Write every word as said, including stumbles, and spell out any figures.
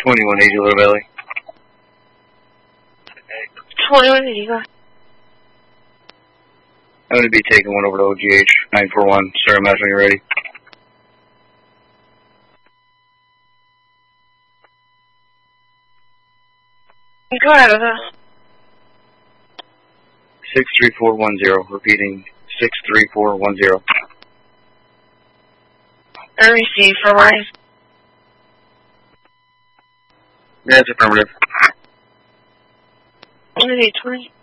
twenty-one eighty Little Valley. twenty-one eighty, go ahead. I'm going to be taking one over to O G H, nine four one. Sir, I'm asking you ready. Go ahead, okay. six three four one zero, repeating, six three four one zero. I receive for mine. That's affirmative. I'm going to be twenty.